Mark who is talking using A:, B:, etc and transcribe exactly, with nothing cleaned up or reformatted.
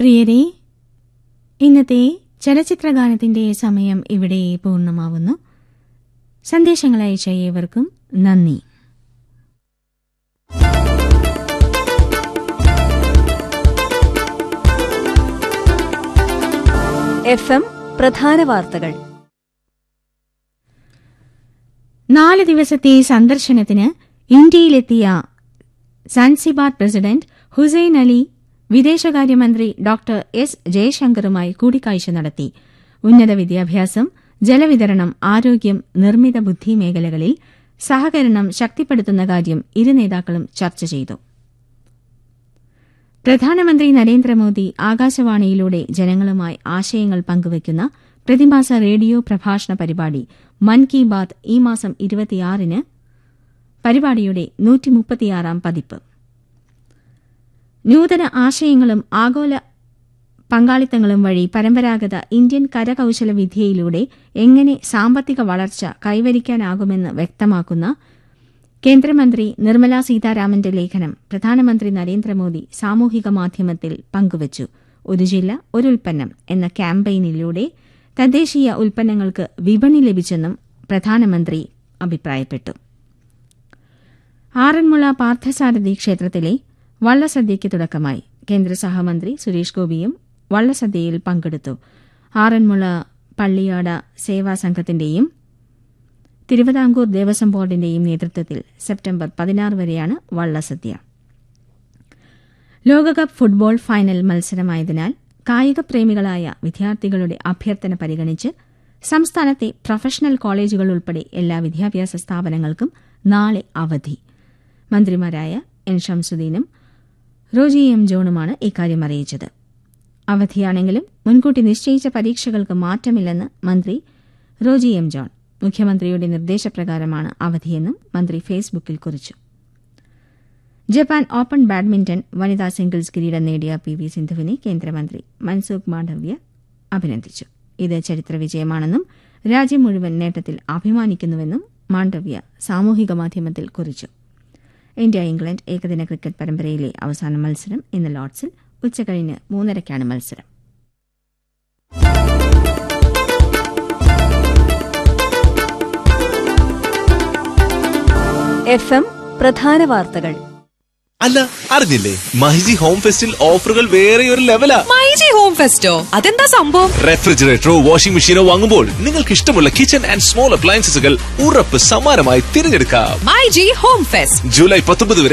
A: പ്രിയരെ, ഇന്നത്തെ ചലച്ചിത്രഗാനത്തിന്റെ സമയം ഇവിടെ പൂർണ്ണമാവുന്നു. സന്ദേശങ്ങൾ അയച്ച ഏവർക്കും നന്ദി.
B: എഫ് എം പ്രധാന വാർത്തകൾ.
A: നാല് ദിവസത്തെ സന്ദർശനത്തിന് ഇന്ത്യയിലെത്തിയ സാൻസിബാർ പ്രസിഡന്റ് ഹുസൈൻ അലി വിദേശകാര്യമന്ത്രി ഡോക്ടർ എസ് ജയശങ്കറുമായി കൂടിക്കാഴ്ച നടത്തി. ഉന്നത വിദ്യാഭ്യാസം, ജലവിതരണം, ആരോഗ്യം, നിർമ്മിത ബുദ്ധി മേഖലകളിൽ സഹകരണം ശക്തിപ്പെടുത്തുന്ന കാര്യം ഇരു നേതാക്കളും ചർച്ച ചെയ്തു. പ്രധാനമന്ത്രി നരേന്ദ്രമോദി ആകാശവാണിയിലൂടെ ജനങ്ങളുമായി ആശയങ്ങൾ പങ്കുവയ്ക്കുന്ന പ്രതിമാസ റേഡിയോ പ്രഭാഷണ പരിപാടി മൻ കി ബാത് ഈ മാസം ഇരുപത്തിയാറിന് പരിപാടിയുടെ നൂറ്റിമുപ്പത്തിയാറാം പതിപ്പ്. നൂതന ആശയങ്ങളും ആഗോള പങ്കാളിത്തങ്ങളും വഴി പരമ്പരാഗത ഇന്ത്യൻ കരകൌശല വിദ്യയിലൂടെ എങ്ങനെ സാമ്പത്തിക വളർച്ച കൈവരിക്കാനാകുമെന്ന് വ്യക്തമാക്കുന്ന കേന്ദ്രമന്ത്രി നിർമ്മലാ സീതാരാമന്റെ ലേഖനം പ്രധാനമന്ത്രി നരേന്ദ്രമോദി സാമൂഹിക മാധ്യമത്തിൽ പങ്കുവച്ചു. ഒരു ജില്ല ഒരു ഉൽപ്പന്നം എന്ന ക്യാമ്പയിനിലൂടെ തദ്ദേശീയ ഉൽപ്പന്നങ്ങൾക്ക് വിപണി ലഭിച്ചെന്നും പ്രധാനമന്ത്രി അഭിപ്രായപ്പെട്ടു. ആറന്മുള പാർത്ഥസാരഥി ക്ഷേത്രത്തിലെ വള്ളസദ്യയ്ക്ക് തുടക്കമായി. കേന്ദ്ര സഹമന്ത്രി സുരേഷ് ഗോപിയും വള്ളസദ്യയിൽ പങ്കെടുത്തു. ആറന്മുള പള്ളിയാട സേവാ സംഘത്തിന്റെയും തിരുവിതാംകൂർ ദേവസ്വം ബോർഡിന്റെയും നേതൃത്വത്തിൽ സെപ്റ്റംബർ പതിനാറ് വരെയാണ് വള്ളസദ്യ. ലോകകപ്പ് ഫുട്ബോൾ ഫൈനൽ മത്സരമായതിനാൽ കായികപ്രേമികളായ വിദ്യാർത്ഥികളുടെ അഭ്യർത്ഥന പരിഗണിച്ച് സംസ്ഥാനത്തെ പ്രൊഫഷണൽ കോളേജുകൾ ഉൾപ്പെടെ എല്ലാ വിദ്യാഭ്യാസ സ്ഥാപനങ്ങൾക്കും നാളെ അവധി. മന്ത്രിമാരായ എൻ ഷംസുദ്ദീനും റോജി എം ജോണുമാണ് ഇക്കാര്യം അറിയിച്ചത്. അവധിയാണെങ്കിലും മുൻകൂട്ടി നിശ്ചയിച്ച പരീക്ഷകൾക്ക് മാറ്റമില്ലെന്ന് മന്ത്രി റോജി എം ജോൺ. മുഖ്യമന്ത്രിയുടെ നിർദ്ദേശപ്രകാരമാണ് അവധിയെന്നും മന്ത്രി ഫേസ്ബുക്കിൽ കുറിച്ചു. ജപ്പാൻ ഓപ്പൺ ബാഡ്മിന്റൺ വനിതാ സിംഗിൾസ് കിരീടം നേടിയ പി വി സിന്ധുവിനെ കേന്ദ്രമന്ത്രി മൻസുഖ് മാണ്ഡവ്യ അഭിനന്ദിച്ചു. ഇത് ചരിത്ര വിജയമാണെന്നും രാജ്യം മുഴുവൻ നേട്ടത്തിൽ അഭിമാനിക്കുന്നുവെന്നും മാണ്ഡവ്യ സാമൂഹിക മാധ്യമത്തിൽ കുറിച്ചു. ഇന്ത്യ ഇംഗ്ലണ്ട് ഏകദിന ക്രിക്കറ്റ് പരമ്പരയിലെ അവസാന മത്സരം ഇന്ന് ലോർഡ്സിൽ. ഉച്ചകഴിഞ്ഞ് മൂന്നരയ്ക്കാണ് മത്സരം.
B: എഫ് എം പ്രധാന വാർത്തകൾ.
C: അല്ല, അറിഞ്ഞില്ലേ? മൈജി ഹോം ഫെസ്റ്റിൽ ഓഫറുകൾ വേറെ ഒരു ലെവലാ.
D: മൈജി ഹോം ഫെസ്റ്റോ? അതെന്താ സംഭവം?
C: റെഫ്രിജറേറ്ററോ വാഷിംഗ് മെഷീനോ വാങ്ങുമ്പോൾ നിങ്ങൾക്ക് ഇഷ്ടമുള്ള കിച്ചൺ ആൻഡ് സ്മോൾ അപ്ലയൻസസുകൾ ഉറപ്പ് സമ്മാനമായി തിരഞ്ഞെടുക്കാം.
D: മൈജി ഹോം ഫെസ്റ്റ്
C: ജൂലൈ പത്തൊമ്പത് വരെ